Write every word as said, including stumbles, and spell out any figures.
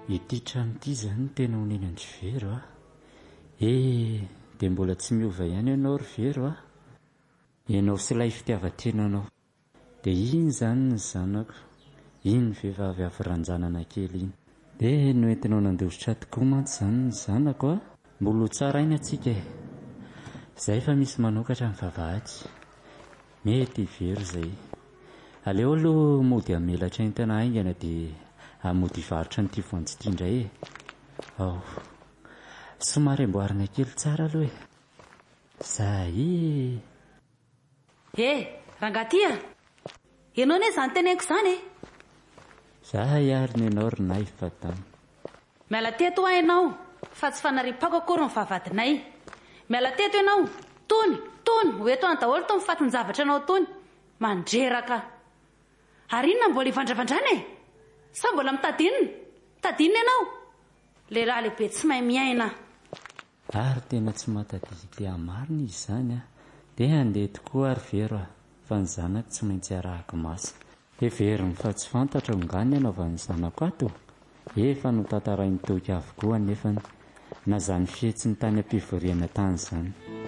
ity trano ity zany tena honeny andry Vero a. Eh, dia mbola tsy miova ihany ianao ry Vero a. Ianao sy ilay fitiavan-tenanao. Dia iny zany ny zanako, iny ny vehivavy avy ranjanana kely iny. Dia noentinao nandositra tokoa mantsy zany ny zanako a. Mbola ho tsara aina atsika e. Izay fa misy manokatra ny vavahady. Mety Vero izay. Aleo aloha mody hamelatra entana aingana dia hamody varotra n'ity voanjo ity indray e. Ao, somary amboarina kely tsara aloha e. Zay. Eh, rangatia. Ianao ne izany teneniko izany e. Za ihary ny ianao ry nay fa tany. Miala teto aho ianao, fa tsy fanaripako akory ny vavadinay. Miala teto ianao, tony, tony, ho eto any daholo tony fatin-javatra anao tony. Mandreraka. Ary inona mbola ivandravandrana e? Sa mbola mitadinina? Tadinina ianao? Lehilahy lehibe tsy mahay miaina. Ary tena tsy matadidy marina izy izany a. Dia andeha tokoa ary Vero a, fa ny zanako tsy maintsy arahako maso. Dia Vero fa tsy fantatra ongany anaovan'ny zanako ato. Efa no tantarainy toky avokoa nefa na zany fihetsiny tany am-pivoriana tany izany.